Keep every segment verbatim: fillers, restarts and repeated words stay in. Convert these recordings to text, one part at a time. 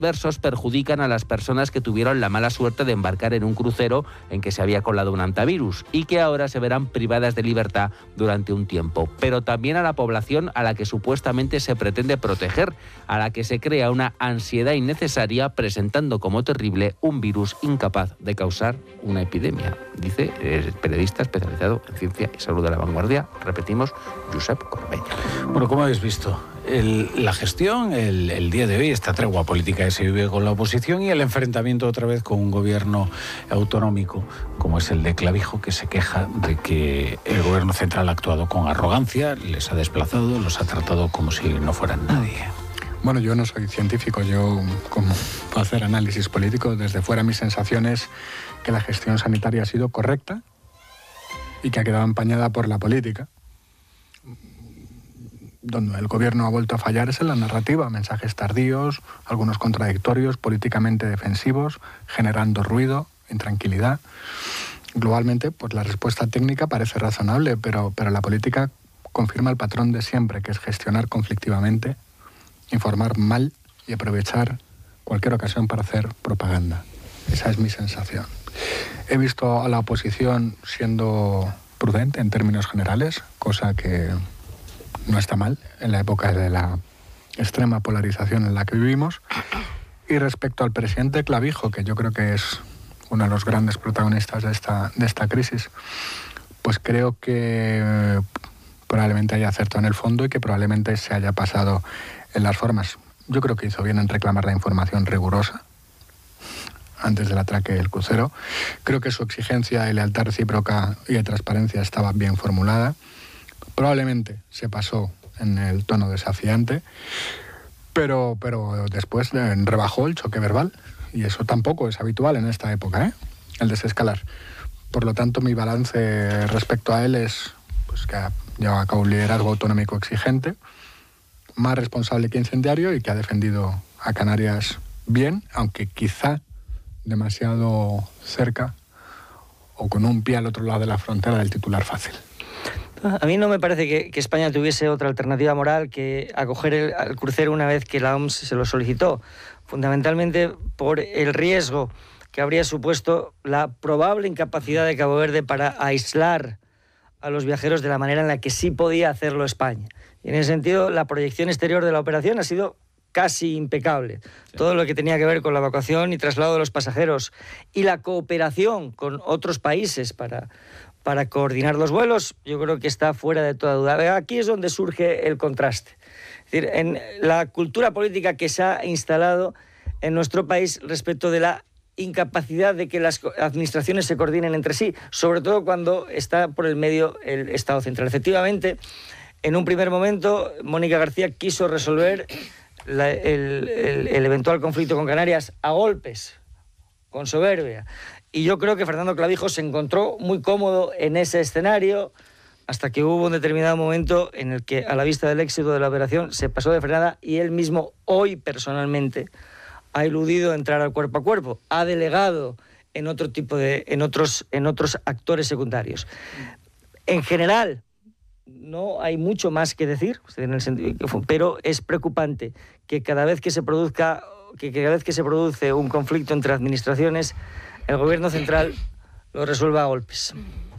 versos perjudican a las personas que tuvieron la mala suerte de embarcar en un crucero en que se había colado un antivirus y que ahora se verán privadas de libertad durante un tiempo, pero también a la población a la que supuestamente se pretende proteger, a la que se crea una ansiedad innecesaria presentando como terrible un virus incapaz de causar una epidemia, dice el periodista especializado en ciencia y salud de La Vanguardia, repetimos, Josep Corbella. Bueno, como habéis visto, el, la gestión, el, el día de hoy, esta tregua política que se vive con la oposición y el enfrentamiento otra vez con un gobierno autonómico, como es el de Clavijo, que se queja de que el gobierno central ha actuado con arrogancia, les ha desplazado, los ha tratado como si no fueran nadie. Bueno, yo no soy científico, yo como para hacer análisis político, desde fuera mi sensación es que la gestión sanitaria ha sido correcta y que ha quedado empañada por la política. Donde el gobierno ha vuelto a fallar es en la narrativa, mensajes tardíos, algunos contradictorios, políticamente defensivos, generando ruido, intranquilidad. Globalmente, pues la respuesta técnica parece razonable, pero, pero la política confirma el patrón de siempre, que es gestionar conflictivamente, informar mal y aprovechar cualquier ocasión para hacer propaganda. Esa es mi sensación. He visto a la oposición siendo prudente en términos generales, cosa que no está mal en la época de la extrema polarización en la que vivimos. Y respecto al presidente Clavijo, que yo creo que es uno de los grandes protagonistas de esta, de esta crisis, pues creo que probablemente haya acertado en el fondo y que probablemente se haya pasado en las formas. Yo creo que hizo bien en reclamar la información rigurosa antes del atraque del crucero. Creo que su exigencia de lealtad recíproca y de transparencia estaba bien formulada. Probablemente se pasó en el tono desafiante, pero, pero después rebajó el choque verbal, y eso tampoco es habitual en esta época, ¿eh? El desescalar. Por lo tanto, mi balance respecto a él es pues, que ha llevado a cabo un liderazgo autonómico exigente, más responsable que incendiario, y que ha defendido a Canarias bien, aunque quizá demasiado cerca o con un pie al otro lado de la frontera del titular fácil. A mí no me parece que, que España tuviese otra alternativa moral que acoger el, al crucero una vez que la O M S se lo solicitó, fundamentalmente por el riesgo que habría supuesto la probable incapacidad de Cabo Verde para aislar a los viajeros de la manera en la que sí podía hacerlo España. Y en ese sentido, la proyección exterior de la operación ha sido casi impecable. Sí. Todo lo que tenía que ver con la evacuación y traslado de los pasajeros y la cooperación con otros países para... para coordinar los vuelos, yo creo que está fuera de toda duda. Aquí es donde surge el contraste. Es decir, en la cultura política que se ha instalado en nuestro país respecto de la incapacidad de que las administraciones se coordinen entre sí, sobre todo cuando está por el medio el Estado central. Efectivamente, en un primer momento, Mónica García quiso resolver la, el, el, el eventual conflicto con Canarias a golpes, con soberbia. Y yo creo que Fernando Clavijo se encontró muy cómodo en ese escenario hasta que hubo un determinado momento en el que, a la vista del éxito de la operación, se pasó de frenada y él mismo, hoy personalmente, ha eludido entrar al cuerpo a cuerpo, ha delegado en otro tipo de, en otros, en otros actores secundarios. En general, no hay mucho más que decir, en el sentido, pero es preocupante que cada vez que se produzca, que cada vez que se produce un conflicto entre administraciones, el gobierno central lo resuelva a golpes.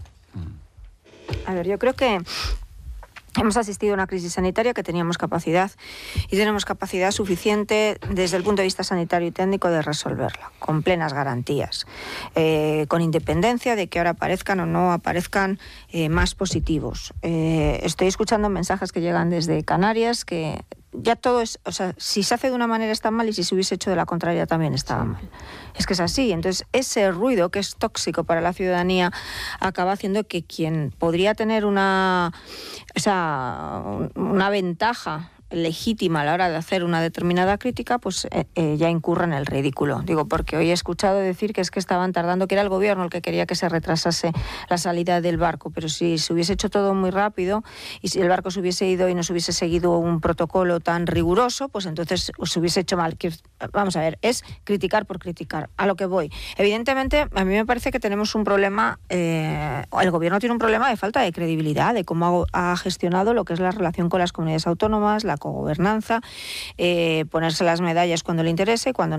A ver, yo creo que hemos asistido a una crisis sanitaria que teníamos capacidad y tenemos capacidad suficiente desde el punto de vista sanitario y técnico de resolverla, con plenas garantías, eh, con independencia de que ahora aparezcan o no aparezcan eh, más positivos. Eh, estoy escuchando mensajes que llegan desde Canarias que ya todo es, o sea, si se hace de una manera está mal y si se hubiese hecho de la contraria también estaba mal. Es que es así. Entonces, ese ruido que es tóxico para la ciudadanía acaba haciendo que quien podría tener una, o sea, una ventaja legítima a la hora de hacer una determinada crítica, pues eh, eh, ya incurra en el ridículo. Digo, porque hoy he escuchado decir que es que estaban tardando, que era el gobierno el que quería que se retrasase la salida del barco, pero si se hubiese hecho todo muy rápido y si el barco se hubiese ido y no se hubiese seguido un protocolo tan riguroso, pues entonces se hubiese hecho mal. Vamos a ver, es criticar por criticar, a lo que voy. Evidentemente, a mí me parece que tenemos un problema, eh, el gobierno tiene un problema de falta de credibilidad, de cómo ha gestionado lo que es la relación con las comunidades autónomas, la cogobernanza, eh, ponerse las medallas cuando le interese, cuando no